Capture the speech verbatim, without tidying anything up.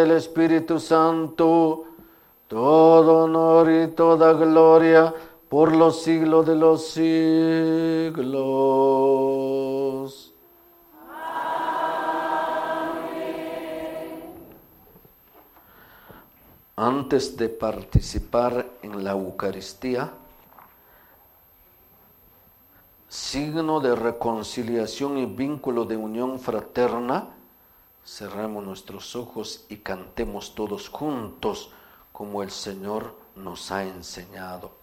del Espíritu Santo, todo honor y toda gloria por los siglos de los siglos. Amén. Antes de participar en la Eucaristía, signo de reconciliación y vínculo de unión fraterna, cerremos nuestros ojos y cantemos todos juntos como el Señor nos ha enseñado.